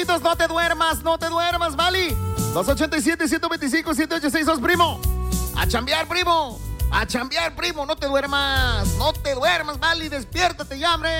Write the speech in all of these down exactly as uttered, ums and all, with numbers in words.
primitos, no te duermas, no te duermas, Vali. dos ochenta y siete, ciento veinticinco, siete ocho seis dos, primo. A chambear, primo. A chambear, primo, no te duermas. No te duermas, Vali, despiértate ya, hombre.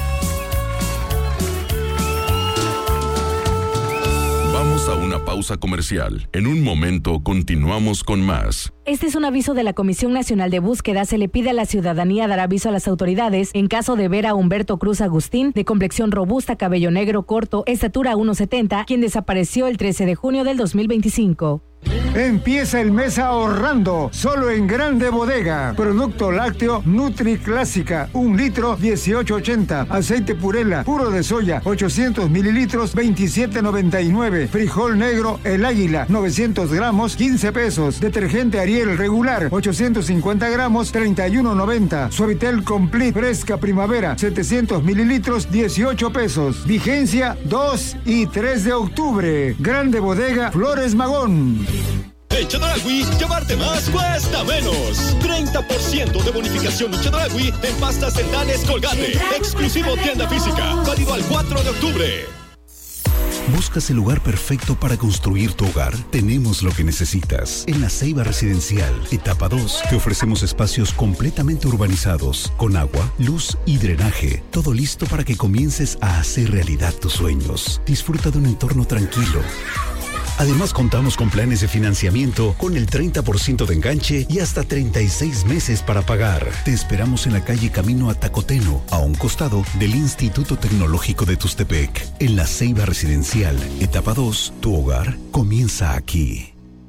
Vamos a una pausa comercial. En un momento continuamos con más. Este es un aviso de la Comisión Nacional de Búsqueda. Se le pide a la ciudadanía dar aviso a las autoridades en caso de ver a Humberto Cruz Agustín, de complexión robusta, cabello negro corto, estatura uno setenta, quien desapareció el trece de junio del dos mil veinticinco. Empieza el mes ahorrando, solo en Grande Bodega. Producto lácteo Nutri Clásica, un litro, dieciocho ochenta. Aceite Purela, puro de soya, ochocientos mililitros, veintisiete noventa y nueve. Frijol negro El Águila, novecientos gramos, quince pesos. Detergente Ariel regular, ochocientos cincuenta gramos, treinta y uno noventa. Suavitel Complete Fresca Primavera, setecientos mililitros, dieciocho pesos. Vigencia dos y tres de octubre. Grande Bodega Flores Magón. En Chedraui, llevarte más cuesta menos. treinta por ciento de bonificación en Chedraui en pastas dentales Colgate. Exclusivo tienda física. Válido al cuatro de octubre. ¿Buscas el lugar perfecto para construir tu hogar? Tenemos lo que necesitas. En La Ceiba Residencial, etapa dos, te ofrecemos espacios completamente urbanizados, con agua, luz y drenaje. Todo listo para que comiences a hacer realidad tus sueños. Disfruta de un entorno tranquilo. Además, contamos con planes de financiamiento con el treinta por ciento de enganche y hasta treinta y seis meses para pagar. Te esperamos en la calle Camino a Tacoteno, a un costado del Instituto Tecnológico de Tustepec. En La Ceiba Residencial, etapa dos, tu hogar comienza aquí.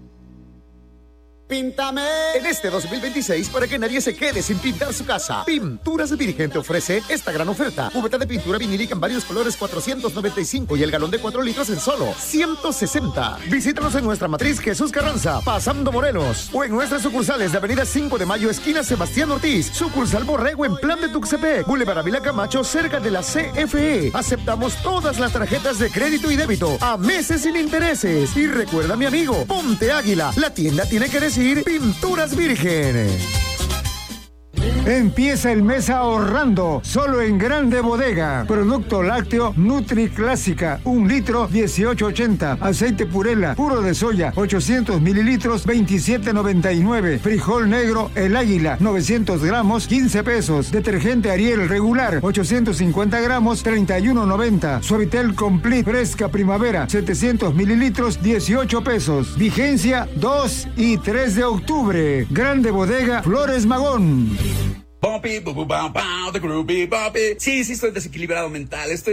Píntame. En este dos mil veintiséis, para que nadie se quede sin pintar su casa, Pinturas Virgen te ofrece esta gran oferta. Cubeta de pintura vinílica en varios colores, cuatrocientos noventa y cinco, y el galón de cuatro litros en solo ciento sesenta. Visítanos en nuestra matriz Jesús Carranza, pasando Morelos, o en nuestras sucursales de Avenida cinco de Mayo, esquina Sebastián Ortiz, sucursal Borrego en Plan de Tuxtepec, Boulevard Avila Camacho, cerca de la C F E. Aceptamos todas las tarjetas de crédito y débito a meses sin intereses. Y recuerda, mi amigo, ponte Águila. La tienda tiene que decir Pinturas Virgen. Empieza el mes ahorrando, solo en Grande Bodega. Producto lácteo Nutri Clásica, un litro, dieciocho ochenta. Aceite Purela, puro de soya, ochocientos mililitros, veintisiete noventa y nueve. Frijol negro El Águila, novecientos gramos, quince pesos. Detergente Ariel regular, ochocientos cincuenta gramos, treinta y uno noventa. Suavitel Complete Fresca Primavera, setecientos mililitros, dieciocho pesos. Vigencia dos y tres de octubre. Grande Bodega Flores Magón. Bumpy, bu, bu, bam, bam, the groovy, bumpy. Sí, sí, estoy desequilibrado mental. Estoy